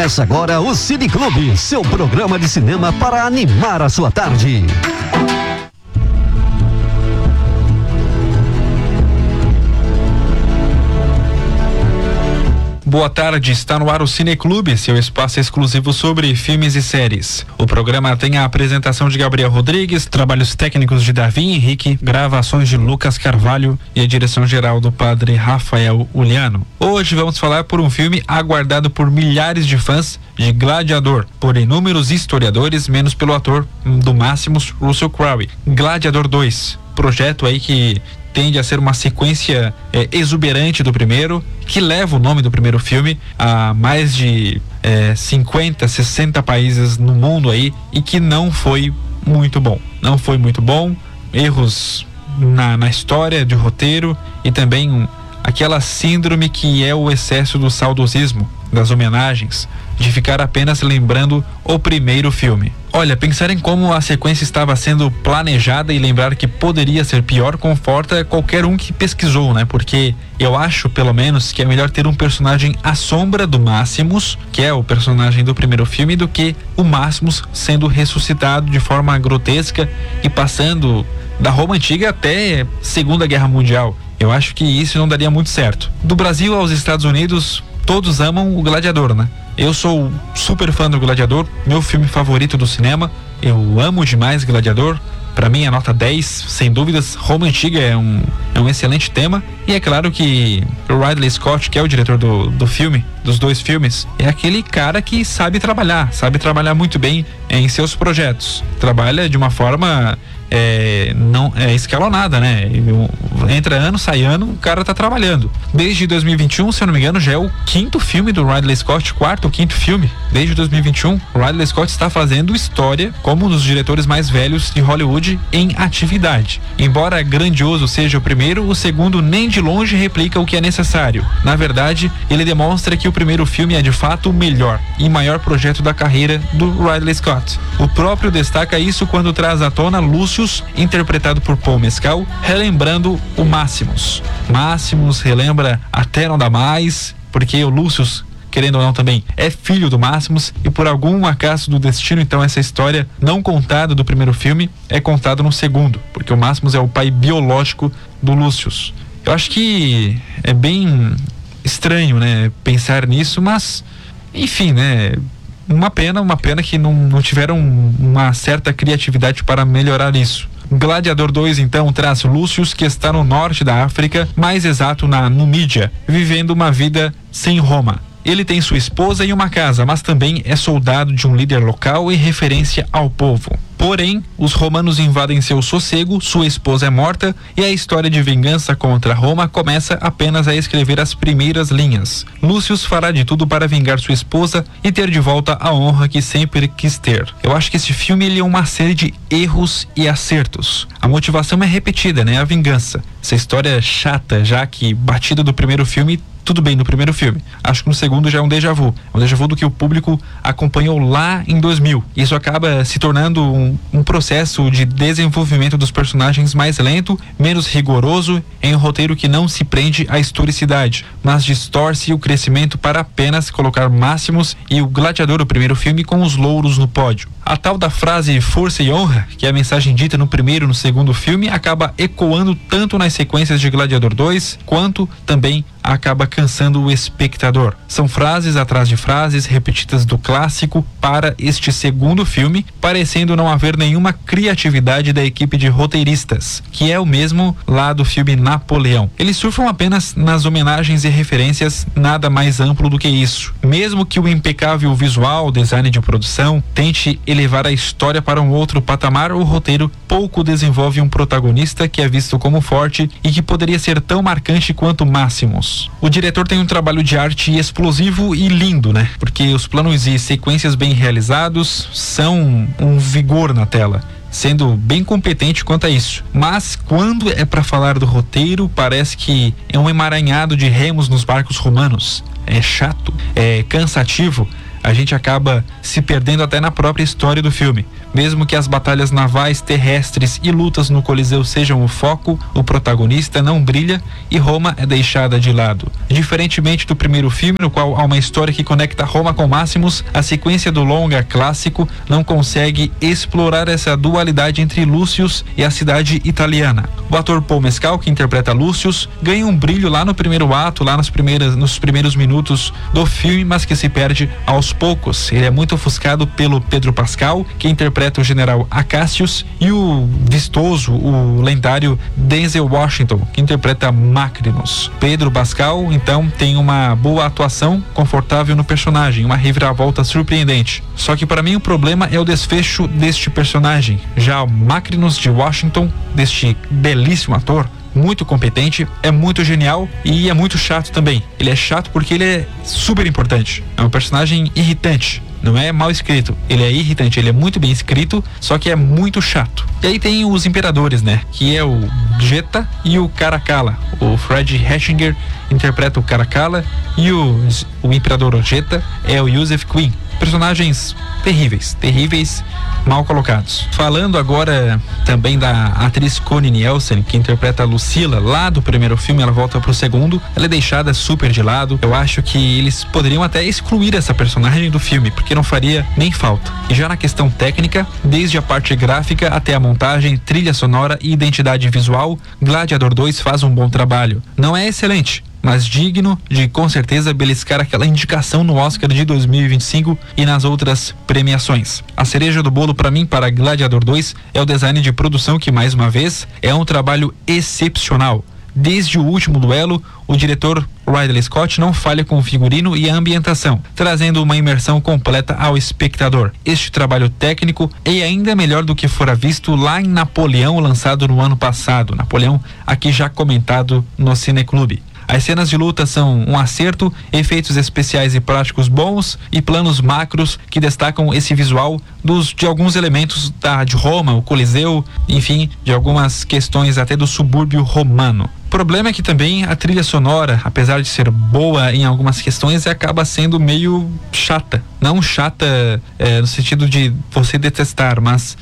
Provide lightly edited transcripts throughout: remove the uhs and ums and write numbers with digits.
Começa agora o Cine Clube, seu programa de cinema para animar a sua tarde. Boa tarde, está no ar o Cine Clube, seu espaço exclusivo sobre filmes e séries. O programa tem a apresentação de Gabriel Rodrigues, trabalhos técnicos de Davi Henrique, gravações de Lucas Carvalho e a direção geral do padre Rafael Uliano. Hoje vamos falar por um filme aguardado por milhares de fãs de Gladiador, por inúmeros historiadores, menos pelo ator do Máximos, Russell Crowe. Gladiador 2, projeto aí que tende a ser uma sequência exuberante do primeiro, que leva o nome do primeiro filme a mais de 50, 60 países no mundo aí, e que não foi muito bom. Não foi muito bom, erros na história de roteiro e também aquela síndrome que é o excesso do saudosismo, das homenagens, de ficar apenas lembrando o primeiro filme. Olha, pensar em como a sequência estava sendo planejada e lembrar que poderia ser pior conforta qualquer um que pesquisou, né? Porque eu acho, pelo menos, que é melhor ter um personagem à sombra do Máximos, que é o personagem do primeiro filme, do que o Máximos sendo ressuscitado de forma grotesca e passando da Roma Antiga até Segunda Guerra Mundial. Eu acho que isso não daria muito certo. Do Brasil aos Estados Unidos, todos amam o Gladiador, né? Eu sou super fã do Gladiador, meu filme favorito do cinema. Eu amo demais Gladiador. Pra mim é nota 10, sem dúvidas. Roma Antiga é um excelente tema. E é claro que o Ridley Scott, que é o diretor do filme, dos dois filmes, é aquele cara que sabe trabalhar muito bem em seus projetos. Trabalha de uma forma não é escalonada, né? Entra ano, sai ano, o cara tá trabalhando. Desde 2021, se eu não me engano, já é o quinto filme do Ridley Scott, quarto ou quinto filme. Desde 2021, o Ridley Scott está fazendo história como um dos diretores mais velhos de Hollywood em atividade. Embora grandioso seja o primeiro, o segundo nem de longe replica o que é necessário. Na verdade, ele demonstra que o primeiro filme é de fato o melhor e maior projeto da carreira do Ridley Scott. O próprio destaca isso quando traz à tona Lúcio, interpretado por Paul Mescal, relembrando o Máximos. Máximos relembra até não dá mais, porque o Lúcio, querendo ou não, também é filho do Máximos, e por algum acaso do destino, então essa história não contada do primeiro filme é contada no segundo, porque o Máximos é o pai biológico do Lúcio. Eu acho que é bem estranho, né, pensar nisso, mas enfim, né, uma pena que não tiveram uma certa criatividade para melhorar isso. Gladiador 2 então traz Lúcio, que está no norte da África, mais exato na Numídia, vivendo uma vida sem Roma. Ele tem sua esposa e uma casa, mas também é soldado de um líder local e referência ao povo. Porém, os romanos invadem seu sossego, sua esposa é morta e a história de vingança contra Roma começa apenas a escrever as primeiras linhas. Lúcio fará de tudo para vingar sua esposa e ter de volta a honra que sempre quis ter. Eu acho que esse filme ele é uma série de erros e acertos. A motivação é repetida, né? A vingança. Essa história chata, já que batida do primeiro filme, tudo bem no primeiro filme. Acho que no segundo já é um déjà vu. Um déjà vu do que o público acompanhou lá em 2000. Isso acaba se tornando um processo de desenvolvimento dos personagens mais lento, menos rigoroso, em um roteiro que não se prende à historicidade, mas distorce o crescimento para apenas colocar Máximos e o Gladiador, o primeiro filme, com os louros no pódio. A tal da frase força e honra, que é a mensagem dita no primeiro e no segundo filme, acaba ecoando tanto nas sequências de Gladiador 2, quanto também acaba cansando o espectador. São frases atrás de frases repetidas do clássico para este segundo filme, parecendo não haver nenhuma criatividade da equipe de roteiristas, que é o mesmo lá do filme Napoleão. Eles surfam apenas nas homenagens e referências, nada mais amplo do que isso. Mesmo que o impecável visual, design de produção, tente elevar a história para um outro patamar, o roteiro pouco desenvolve um protagonista que é visto como forte e que poderia ser tão marcante quanto Máximos. O diretor tem um trabalho de arte explosivo e lindo, né? Porque os planos e sequências bem realizados são um vigor na tela, sendo bem competente quanto a isso. Mas quando é para falar do roteiro, parece que é um emaranhado de remos nos barcos romanos. É chato, é cansativo. a gente acaba se perdendo até na própria história do filme. Mesmo que as batalhas navais, terrestres e lutas no Coliseu sejam o foco, o protagonista não brilha e Roma é deixada de lado. Diferentemente do primeiro filme, no qual há uma história que conecta Roma com Máximos, a sequência do longa clássico não consegue explorar essa dualidade entre Lúcius e a cidade italiana. O ator Paul Mescal, que interpreta Lúcius, ganha um brilho lá no primeiro ato, lá nos primeiros minutos do filme, mas que se perde aos poucos. Ele é muito ofuscado pelo Pedro Pascal, que interpreta o general Acacius, e o vistoso, o lendário Denzel Washington, que interpreta Macrinus. Pedro Pascal, então, tem uma boa atuação, confortável no personagem, uma reviravolta surpreendente. Só que para mim o problema é o desfecho deste personagem. Já o Macrinus de Washington, deste belíssimo ator, muito competente, é muito genial e é muito chato também. Ele é chato porque ele é super importante. É um personagem irritante. Não é mal escrito, ele é irritante, ele é muito bem escrito, só que é muito chato. E aí tem os imperadores, né? Que é o Geta e o Caracalla. O Fred Hechinger interpreta o Caracalla e o imperador Geta é o Joseph Quinn. Personagens terríveis, mal colocados. Falando agora também da atriz Connie Nielsen, que interpreta a Lucilla lá do primeiro filme, ela volta pro segundo, ela é deixada super de lado. Eu acho que eles poderiam até excluir essa personagem do filme, porque não faria nem falta. E já na questão técnica, desde a parte gráfica até a montagem, trilha sonora e identidade visual, Gladiador 2 faz um bom trabalho. Não é excelente, mas digno de, com certeza, beliscar aquela indicação no Oscar de 2025 e nas outras premiações. A cereja do bolo para mim, para Gladiador 2, é o design de produção, que, mais uma vez, é um trabalho excepcional. Desde o último duelo, o diretor Ridley Scott não falha com o figurino e a ambientação, trazendo uma imersão completa ao espectador. Este trabalho técnico é ainda melhor do que fora visto lá em Napoleão, lançado no ano passado. Napoleão, aqui já comentado no Cineclube. As cenas de luta são um acerto, efeitos especiais e práticos bons e planos macros que destacam esse visual de alguns elementos de Roma, o Coliseu, enfim, de algumas questões até do subúrbio romano. O problema é que também a trilha sonora, apesar de ser boa em algumas questões, acaba sendo meio chata. Não chata no sentido de você detestar, mas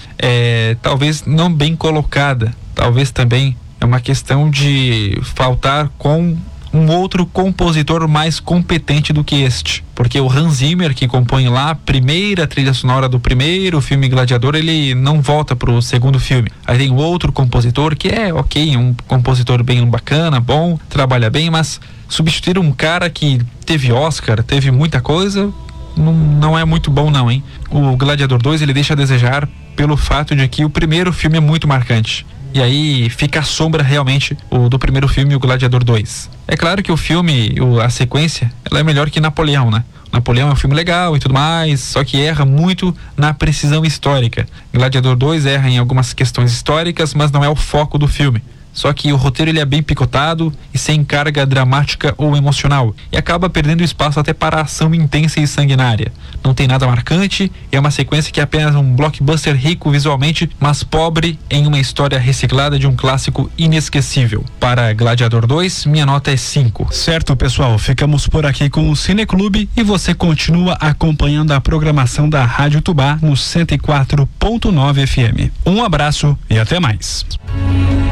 talvez não bem colocada. Talvez também é uma questão de faltar com um outro compositor mais competente do que este, porque o Hans Zimmer, que compõe lá a primeira trilha sonora do primeiro filme Gladiador, ele não volta pro segundo filme. Aí tem outro compositor que é ok, um compositor bem bacana, bom, trabalha bem, mas substituir um cara que teve Oscar, teve muita coisa, não é muito bom não, hein? O Gladiador 2, ele deixa a desejar pelo fato de que o primeiro filme é muito marcante. E aí fica a sombra realmente do primeiro filme, o Gladiador 2. É claro que o filme, a sequência, ela é melhor que Napoleão, né? Napoleão é um filme legal e tudo mais, só que erra muito na precisão histórica. Gladiador 2 erra em algumas questões históricas, mas não é o foco do filme. Só que o roteiro ele é bem picotado e sem carga dramática ou emocional, e acaba perdendo espaço até para a ação intensa e sanguinária. Não tem nada marcante, é uma sequência que é apenas um blockbuster rico visualmente, mas pobre em uma história reciclada de um clássico inesquecível. Para Gladiador 2, minha nota é 5. Certo, pessoal, ficamos por aqui com o Cineclube e você continua acompanhando a programação da Rádio Tubá no 104.9 FM. Um abraço e até mais.